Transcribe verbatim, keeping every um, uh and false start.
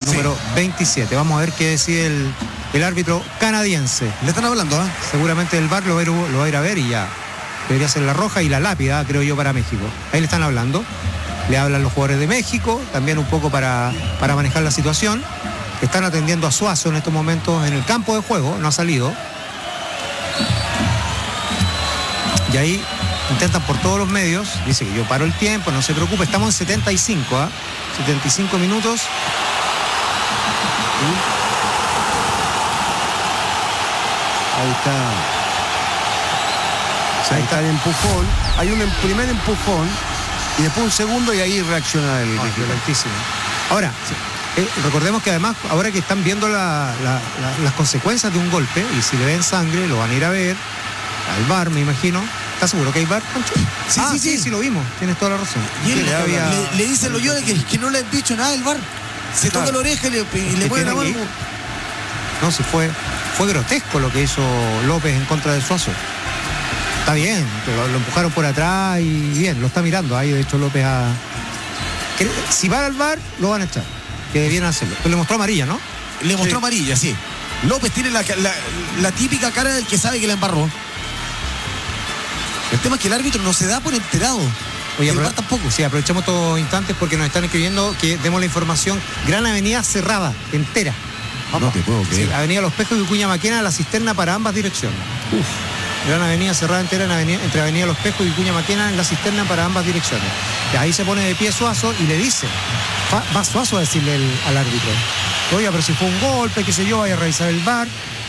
número sí. veintisiete. Vamos a ver qué decide el, el árbitro canadiense. Le están hablando, ¿eh? Seguramente el V A R lo va, a ir, lo va a ir a ver y ya. Debería ser la roja y la lápida, creo yo, para México. Ahí le están hablando. Le hablan los jugadores de México, también un poco para, para manejar la situación. Están atendiendo a Suazo en estos momentos en el campo de juego, no ha salido. Y ahí intentan por todos los medios, dice que yo paro el tiempo, no se preocupe, estamos en setenta y cinco, ¿eh? setenta y cinco minutos. Ahí está. Ahí está el empujón. Hay un em- primer empujón y después un segundo y ahí reacciona el... Oh, violentísimo. Ahora, eh, recordemos que además, ahora que están viendo la, la, la, las consecuencias de un golpe, y si le ven sangre, lo van a ir a ver al V A R, me imagino. ¿Estás seguro que hay V A R, Pancho? Sí, ah, sí, sí, sí, sí, lo vimos. Tienes toda la razón. Y él le, había... había... le, le dice a Loyola que, que no le han dicho nada del V A R. Se Claro. toca la oreja y le, y le mueve la mano. No, si fue, fue grotesco lo que hizo López en contra de Suazo. Está bien, lo, lo empujaron por atrás y bien, lo está mirando. Ahí de hecho López a... Si va al V A R, lo van a echar. Que debieran hacerlo. Pero le mostró amarilla, ¿no? Le mostró Sí. amarilla, sí. López tiene la, la, la típica cara del que sabe que la embarró. El tema es que el árbitro no se da por enterado. Oye, y el apro- V A R tampoco. Sí, aprovechamos estos instantes porque nos están escribiendo que demos la información. Gran Avenida cerrada, entera. No te puedo creer. Sí, Avenida Los Pejos y Vicuña Maquena, la cisterna para ambas direcciones. Uf. Gran Avenida cerrada entera en avenida, entre Avenida Los Pejos y Vicuña Maquena en la cisterna para ambas direcciones. Y ahí se pone de pie Suazo y le dice, va, va Suazo a decirle el, al árbitro, oiga, pero si fue un golpe, qué sé yo, vaya a revisar el V A R.